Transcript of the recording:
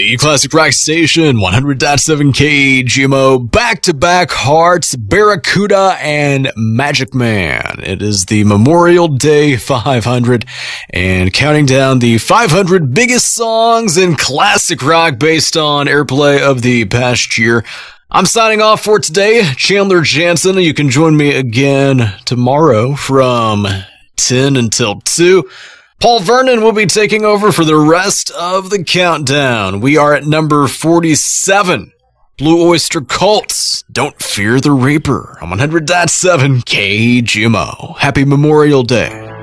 The Classic Rock Station, 100.7 KGMO, back-to-back Hearts, Barracuda, and Magic Man. It is the Memorial Day 500, and counting down the 500 biggest songs in classic rock based on airplay of the past year. I'm signing off for today, Chandler Jansen. You can join me again tomorrow from 10 until 2. Paul Vernon will be taking over for the rest of the countdown. We are at number 47. Blue Oyster Cult's Don't Fear the Reaper on 100.7 KGMO. Happy Memorial Day.